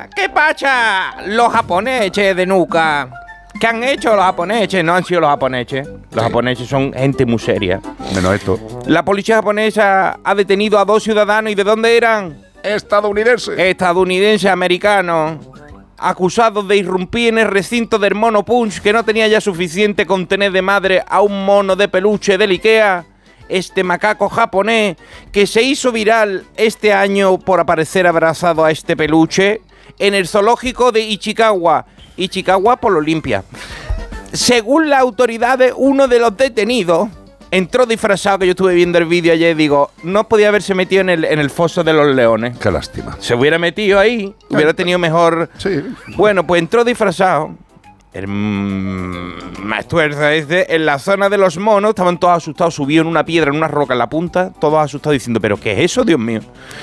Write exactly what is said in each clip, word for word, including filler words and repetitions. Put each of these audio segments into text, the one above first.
pacha? ¿Qué pacha? Los japoneses de Nuca. ¿Qué han hecho los japoneses? No han sido los japoneses. Los sí. japoneses son gente muy seria. Menos esto. La policía japonesa ha detenido a dos ciudadanos. ¿Y de dónde eran? Estadounidenses. Estadounidenses americanos. Acusados de irrumpir en el recinto del Mono Punch, que no tenía ya suficiente con tener de madre a un mono de peluche del Ikea. Este macaco japonés que se hizo viral este año por aparecer abrazado a este peluche en el zoológico de Ichikawa. Ichikawa por lo limpia. Según las autoridades, uno de los detenidos entró disfrazado, que yo estuve viendo el vídeo ayer y digo, no podía haberse metido en el, en el foso de los leones. Qué lástima. Se hubiera metido ahí, hubiera tenido mejor... Sí. Bueno, pues entró disfrazado. El más tuerza ese, en la zona de los monos, estaban todos asustados, subió en una piedra, en una roca en la punta, todos asustados diciendo, ¿pero qué es eso, Dios mío?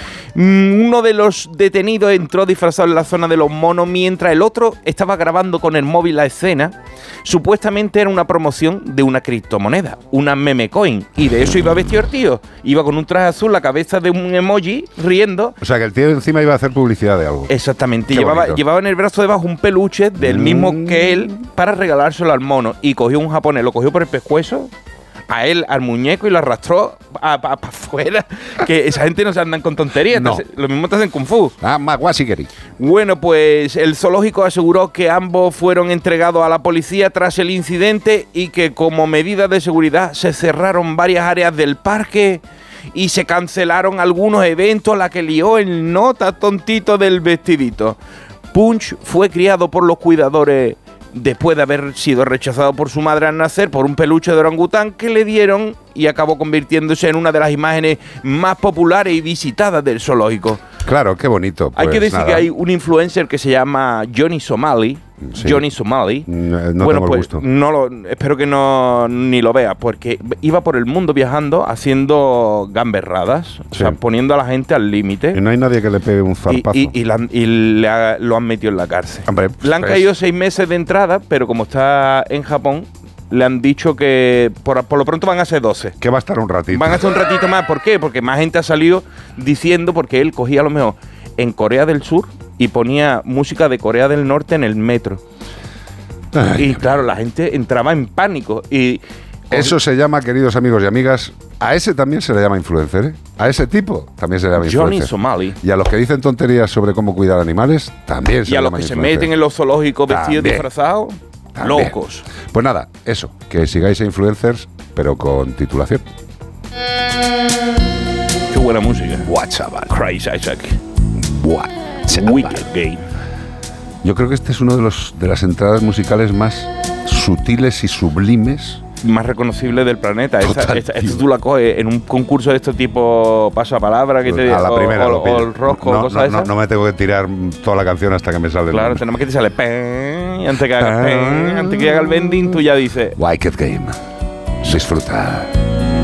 Uno de los detenidos entró disfrazado en la zona de los monos, mientras el otro estaba grabando con el móvil la escena. Supuestamente era una promoción de una criptomoneda, una meme coin, y de eso iba vestido el tío. Iba con un traje azul, la cabeza de un emoji, riendo. O sea, que el tío encima iba a hacer publicidad de algo. Exactamente, llevaba, llevaba en el brazo debajo un peluche del mm. mismo que él para regalárselo al mono, y cogió un japonés, lo cogió por el pescuezo, a él, al muñeco, y lo arrastró para afuera. Que esa gente no se andan con tonterías. No. Lo mismo te hacen kung fu. Ah, más guasikeri. Bueno, pues el zoológico aseguró que ambos fueron entregados a la policía tras el incidente y que como medida de seguridad se cerraron varias áreas del parque y se cancelaron algunos eventos, la que lió el nota tontito del vestidito. Punch fue criado por los cuidadores después de haber sido rechazado por su madre al nacer por un peluche de orangután que le dieron, y acabó convirtiéndose en una de las imágenes más populares y visitadas del zoológico. Claro, qué bonito. Pues, hay que decir nada. que hay un influencer que se llama Johnny Somali. Sí. Johnny Somali. No, no bueno, tengo pues el gusto. no lo, espero que no ni lo vea, porque iba por el mundo viajando haciendo gamberradas, sí. o sea, poniendo a la gente al límite. Y no hay nadie que le pegue un zarpazo. Y, y, y, la, y le ha, lo han metido en la cárcel. Hombre, le han pues, caído seis meses de entrada, pero como está en Japón, le han dicho que por, por lo pronto van a ser doce. Que va a estar un ratito. Van a estar un ratito más. ¿Por qué? Porque más gente ha salido diciendo, porque él cogía a lo mejor en Corea del Sur y ponía música de Corea del Norte en el metro. Ay, y claro, la gente entraba en pánico. Y eso se llama, queridos amigos y amigas, a ese también se le llama influencer, ¿eh? A ese tipo también se le llama influencer. Johnny Somali. Y a los que dicen tonterías sobre cómo cuidar animales, también se le llama influencer. Y a los que influencer. se meten en los zoológicos vestidos también. disfrazados, también. locos. Pues nada, eso, que sigáis a influencers, pero con titulación. Qué buena música. WhatsApp. Crazy Isaac. WhatsApp. Wicked Game. Yo creo que este es uno de los de las entradas musicales más sutiles y sublimes, más reconocible del planeta. Esta, esta, esta tú la coges en un concurso de este tipo pasapalabra que te a la o, primera o, lo o el rosco, no, cosas no, no, no me tengo que tirar toda la canción hasta que me sale. Claro, tenemos que te sale pen, y antes que haga pen, antes que haga el bending, tú ya dices Wicked Game. Disfruta.